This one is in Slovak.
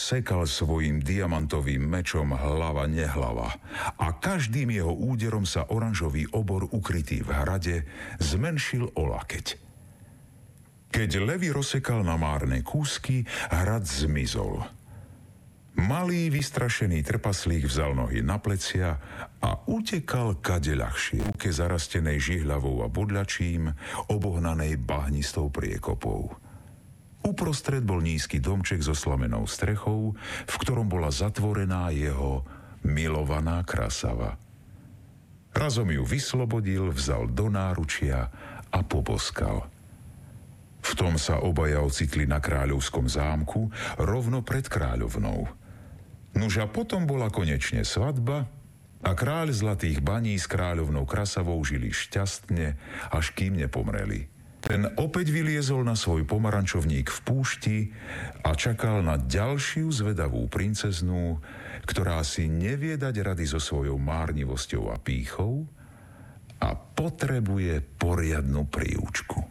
sekal svojim diamantovým mečom hlava nehlava a každým jeho úderom sa oranžový obor ukrytý v hrade zmenšil o lakeť. Keď Levi rozsekal na márne kúsky, hrad zmizol. Malý vystrašený trpaslík vzal nohy na plecia a utekal kade ľahšie, ke zarastenej žihľavou a bodľačím, obohnanej bahnistou priekopou. Uprostred bol nízky domček so slamenou strechou, v ktorom bola zatvorená jeho milovaná krasava. Razom ju vyslobodil, vzal do náručia a poboskal. V tom sa obaja ocitli na kráľovskom zámku, rovno pred kráľovnou. Nuž a potom bola konečne svadba a kráľ Zlatých baní s kráľovnou Krasavou žili šťastne, až kým nepomreli. Ten opäť vyliezol na svoj pomarančovník v púšti a čakal na ďalšiu zvedavú princeznú, ktorá si nevie dať rady so svojou márnivosťou a pýchou a potrebuje poriadnu príučku.